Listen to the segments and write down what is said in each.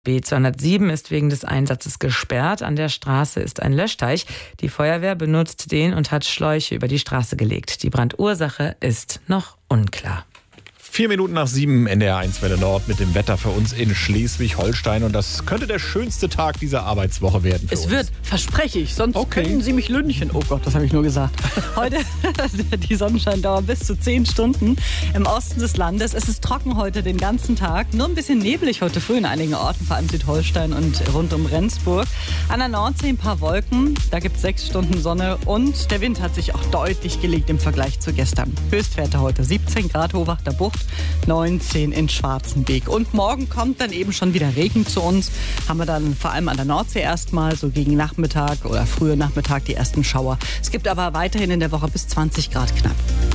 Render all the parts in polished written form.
B207 ist wegen des Einsatzes gesperrt. An der Straße ist ein Löschteich. Die Feuerwehr benutzt den und hat Schläuche über die Straße gelegt. Die Brandursache ist noch unklar. 4 Minuten nach 7 NDR 1 Welle Nord mit dem Wetter für uns in Schleswig-Holstein. Und das könnte der schönste Tag dieser Arbeitswoche werden für uns. Es wird, verspreche ich, sonst können Sie mich lünchen. Oh Gott, das habe ich nur gesagt. Heute, die Sonnenscheindauer bis zu 10 Stunden im Osten des Landes. Es ist trocken heute den ganzen Tag. Nur ein bisschen neblig heute früh in einigen Orten, vor allem Südholstein und rund um Rendsburg. An der Nordsee ein paar Wolken, da gibt es 6 Stunden Sonne und der Wind hat sich auch deutlich gelegt im Vergleich zu gestern. Höchstwerte heute 17 Grad Hohwachter Bucht, 19 in Schwarzenbeek. Und morgen kommt dann eben schon wieder Regen zu uns. Haben wir dann vor allem an der Nordsee erstmal so gegen Nachmittag oder früher Nachmittag die ersten Schauer. Es gibt aber weiterhin in der Woche bis 20 Grad knapp.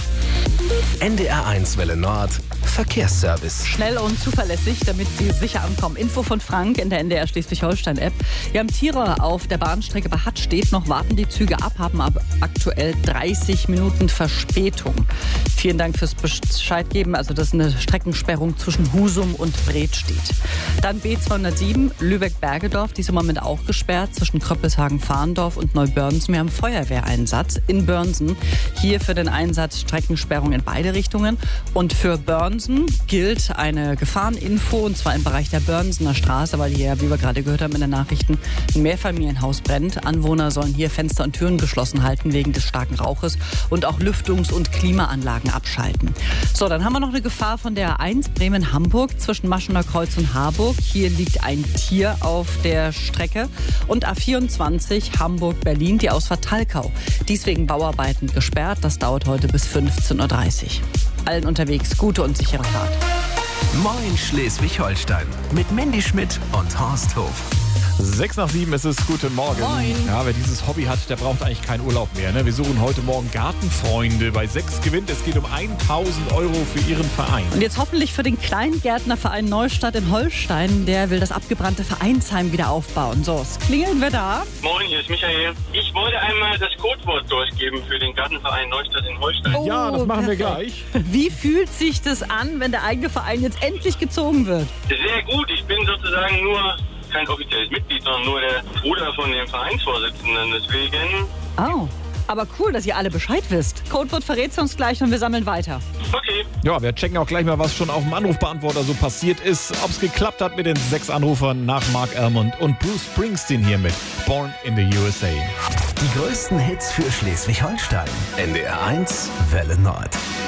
NDR 1 Welle Nord Verkehrsservice. Schnell und zuverlässig, damit Sie sicher ankommen. Info von Frank in der NDR Schleswig-Holstein-App. Wir haben Tiere auf der Bahnstrecke bei Hattstedt. Noch warten die Züge ab, haben aber aktuell 30 Minuten Verspätung. Vielen Dank fürs Bescheid geben. Also das ist eine Streckensperrung zwischen Husum und Bredstedt. Dann B207 Lübeck-Bergedorf. Die ist im Moment auch gesperrt zwischen Kröppelshagen-Fahrendorf und Neubörnsen. Wir haben Feuerwehreinsatz in Börnsen. Hier für den Einsatz Streckensperrung in beide Richtungen. Und für Börnsen gilt eine Gefahreninfo, und zwar im Bereich der Börnsener Straße, weil hier, wie wir gerade gehört haben in den Nachrichten, ein Mehrfamilienhaus brennt. Anwohner sollen hier Fenster und Türen geschlossen halten wegen des starken Rauches und auch Lüftungs- und Klimaanlagen abschalten. So, dann haben wir noch eine Gefahr von der A1 Bremen-Hamburg zwischen Maschener Kreuz und Harburg. Hier liegt ein Tier auf der Strecke. Und A24 Hamburg-Berlin, die Ausfahrt Talkau. Dies wegen Bauarbeiten gesperrt. Das dauert heute bis 15:30 Uhr. Allen unterwegs gute und sichere Fahrt. Moin Schleswig-Holstein mit Mandy Schmidt und Horst Hof. 6 nach 7 ist es. Guten Morgen. Moin. Ja, wer dieses Hobby hat, der braucht eigentlich keinen Urlaub mehr. Ne? Wir suchen heute Morgen Gartenfreunde. Bei 6 gewinnt. Es geht um 1.000 Euro für Ihren Verein. Und jetzt hoffentlich für den Kleingärtnerverein Neustadt in Holstein. Der will das abgebrannte Vereinsheim wieder aufbauen. So, es klingeln wir da. Moin, hier ist Michael. Ich wollte einmal das Codewort durchgeben für den Gartenverein Neustadt in Holstein. Oh, Ja, das machen wir perfekt. gleich. Wie fühlt sich das an, wenn der eigene Verein jetzt endlich gezogen wird? Sehr gut, ich bin sozusagen nur kein offizielles Mitglied, sondern nur der Bruder von dem Vereinsvorsitzenden. Deswegen, Oh, aber cool, dass ihr alle Bescheid wisst. Codewort verrätst du uns gleich und wir sammeln weiter. okay. Ja, wir checken auch gleich mal, was schon auf dem Anrufbeantworter so passiert ist. Ob es geklappt hat mit den 6 Anrufern nach Mark Almond und Bruce Springsteen hier mit Born in the USA. Die größten Hits für Schleswig-Holstein. NDR 1 Welle Nord.